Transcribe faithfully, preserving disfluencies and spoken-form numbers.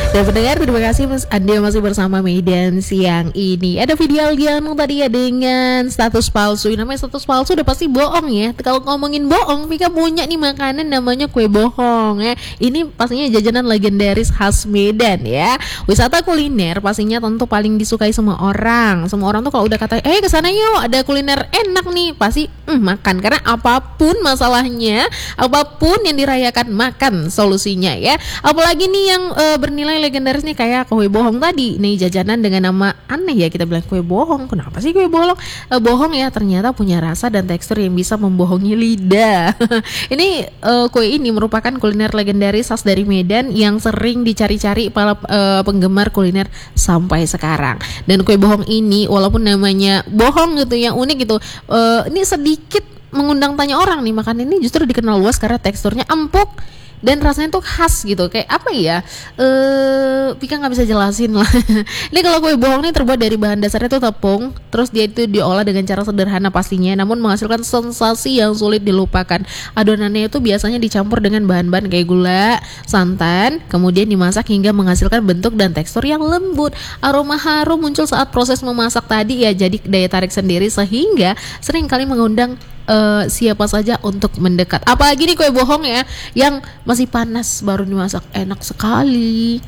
Dan pendengar, terima kasih Mas Anda masih bersama Medan siang ini. Ada video Aldiano tadi ya dengan status palsu. Namanya status palsu udah pasti bohong ya. Kalau ngomongin bohong, Vika punya nih makanan namanya kue bohong ya. Ini pastinya jajanan legendaris khas Medan ya. Wisata kuliner pastinya tentu paling disukai semua orang. Semua orang tuh kalau udah kata, eh kesana yuk, ada kuliner enak nih, pasti mm, makan. Karena apapun masalahnya, apapun yang dirayakan, makan solusinya ya. Apalagi nih yang uh, bernilai legendaris nih kayak kue bohong tadi. Nih jajanan dengan nama aneh ya, kita bilang kue bohong. Kenapa sih kue bohong? Uh, bohong ya, ternyata punya rasa dan tekstur yang bisa membohongi lidah. Ini uh, kue ini merupakan kuliner legendaris khas dari Medan yang sering dicari-cari para uh, penggemar kuliner sampai sekarang. Dan kue bohong ini walaupun namanya bohong gitu, yang unik gitu, uh, ini sedikit mengundang tanya orang nih. Makan ini justru dikenal luas karena teksturnya empuk dan rasanya tuh khas gitu. Kayak apa ya, eh Pika nggak bisa jelasin lah. Ini kalau kue bohong nih terbuat dari bahan dasarnya tuh tepung, terus dia itu diolah dengan cara sederhana pastinya, namun menghasilkan sensasi yang sulit dilupakan. Adonannya itu biasanya dicampur dengan bahan-bahan kayak gula, santan, kemudian dimasak hingga menghasilkan bentuk dan tekstur yang lembut. Aroma harum muncul saat proses memasak tadi ya, jadi daya tarik sendiri sehingga sering kali mengundang Uh, siapa saja untuk mendekat. Apalagi nih kue bohong ya, yang masih panas baru dimasak, enak sekali.